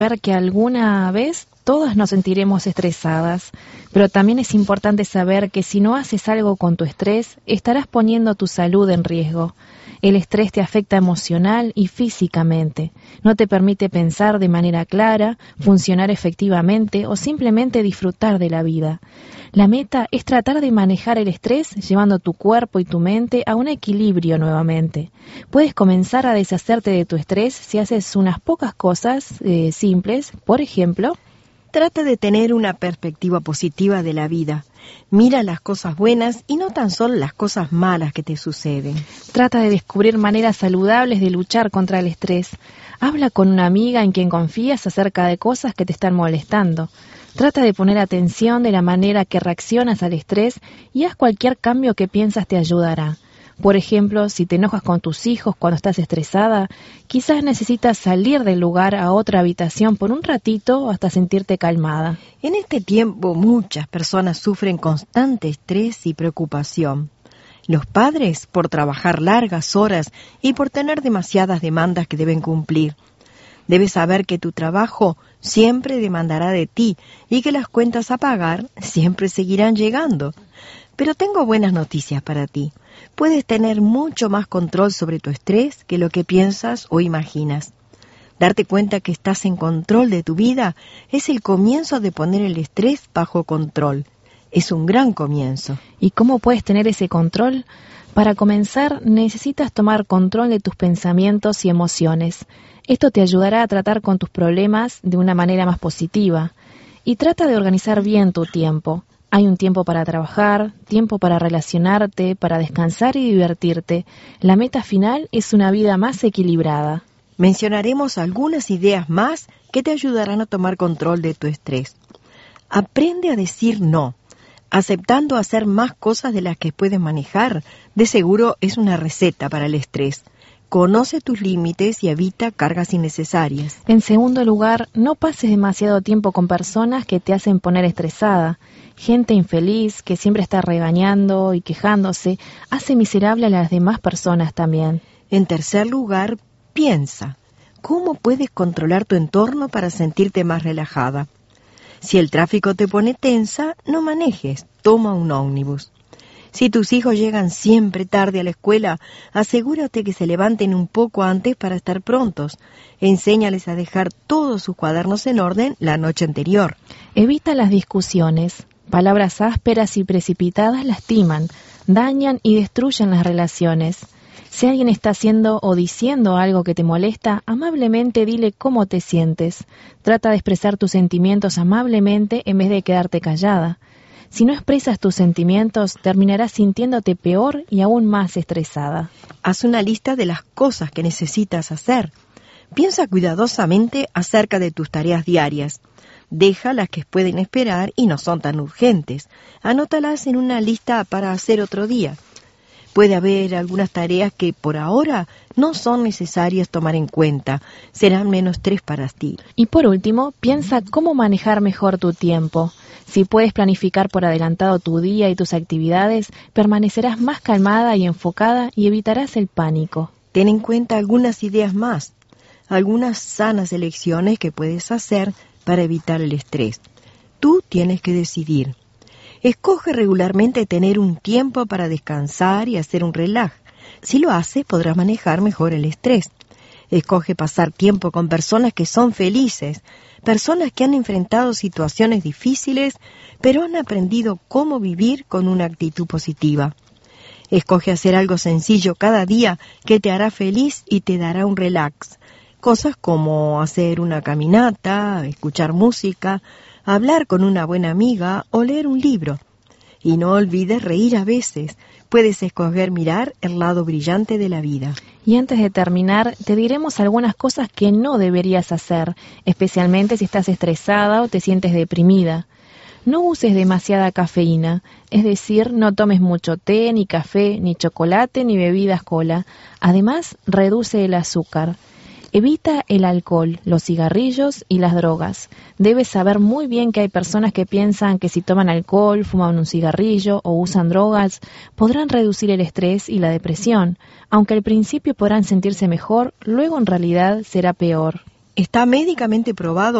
Ver que alguna vez todas nos sentiremos estresadas, pero también es importante saber que si no haces algo con tu estrés, estarás poniendo tu salud en riesgo. El estrés te afecta emocional y físicamente, no te permite pensar de manera clara, funcionar efectivamente o simplemente disfrutar de la vida. La meta es tratar de manejar el estrés llevando tu cuerpo y tu mente a un equilibrio nuevamente. Puedes comenzar a deshacerte de tu estrés si haces unas pocas cosas simples. Por ejemplo, trata de tener una perspectiva positiva de la vida. Mira las cosas buenas y no tan solo las cosas malas que te suceden. Trata de descubrir maneras saludables de luchar contra el estrés. Habla con una amiga en quien confías acerca de cosas que te están molestando. Trata de poner atención de la manera que reaccionas al estrés y haz cualquier cambio que piensas te ayudará. Por ejemplo, si te enojas con tus hijos cuando estás estresada, quizás necesitas salir del lugar a otra habitación por un ratito hasta sentirte calmada. En este tiempo muchas personas sufren constante estrés y preocupación. Los padres por trabajar largas horas y por tener demasiadas demandas que deben cumplir. Debes saber que tu trabajo siempre demandará de ti y que las cuentas a pagar siempre seguirán llegando. Pero tengo buenas noticias para ti. Puedes tener mucho más control sobre tu estrés que lo que piensas o imaginas. Darte cuenta que estás en control de tu vida es el comienzo de poner el estrés bajo control. Es un gran comienzo. ¿Y cómo puedes tener ese control? Para comenzar, necesitas tomar control de tus pensamientos y emociones. Esto te ayudará a tratar con tus problemas de una manera más positiva. Y trata de organizar bien tu tiempo. Hay un tiempo para trabajar, tiempo para relacionarte, para descansar y divertirte. La meta final es una vida más equilibrada. Mencionaremos algunas ideas más que te ayudarán a tomar control de tu estrés. Aprende a decir no. Aceptando hacer más cosas de las que puedes manejar, de seguro es una receta para el estrés. Conoce tus límites y evita cargas innecesarias. En segundo lugar, no pases demasiado tiempo con personas que te hacen poner estresada. Gente infeliz que siempre está regañando y quejándose hace miserable a las demás personas también. En tercer lugar, piensa. ¿Cómo puedes controlar tu entorno para sentirte más relajada? Si el tráfico te pone tensa, no manejes, toma un ómnibus. Si tus hijos llegan siempre tarde a la escuela, asegúrate que se levanten un poco antes para estar prontos. Enséñales a dejar todos sus cuadernos en orden la noche anterior. Evita las discusiones. Palabras ásperas y precipitadas lastiman, dañan y destruyen las relaciones. Si alguien está haciendo o diciendo algo que te molesta, amablemente dile cómo te sientes. Trata de expresar tus sentimientos amablemente en vez de quedarte callada. Si no expresas tus sentimientos, terminarás sintiéndote peor y aún más estresada. Haz una lista de las cosas que necesitas hacer. Piensa cuidadosamente acerca de tus tareas diarias. Deja las que pueden esperar y no son tan urgentes. Anótalas en una lista para hacer otro día. Puede haber algunas tareas que por ahora no son necesarias tomar en cuenta. Serán menos estrés para ti. Y por último, piensa cómo manejar mejor tu tiempo. Si puedes planificar por adelantado tu día y tus actividades, permanecerás más calmada y enfocada y evitarás el pánico. Ten en cuenta algunas ideas más, algunas sanas elecciones que puedes hacer para evitar el estrés. Tú tienes que decidir. Escoge regularmente tener un tiempo para descansar y hacer un relaj. Si lo haces, podrás manejar mejor el estrés. Escoge pasar tiempo con personas que son felices, personas que han enfrentado situaciones difíciles, pero han aprendido cómo vivir con una actitud positiva. Escoge hacer algo sencillo cada día que te hará feliz y te dará un relax. Cosas como hacer una caminata, escuchar música, hablar con una buena amiga o leer un libro. Y no olvides reír a veces. Puedes escoger mirar el lado brillante de la vida. Y antes de terminar, te diremos algunas cosas que no deberías hacer, especialmente si estás estresada o te sientes deprimida. No uses demasiada cafeína, es decir, no tomes mucho té, ni café, ni chocolate, ni bebidas cola. Además, reduce el azúcar. Evita el alcohol, los cigarrillos y las drogas. Debes saber muy bien que hay personas que piensan que si toman alcohol, fuman un cigarrillo o usan drogas, podrán reducir el estrés y la depresión. Aunque al principio podrán sentirse mejor, luego en realidad será peor. Está médicamente probado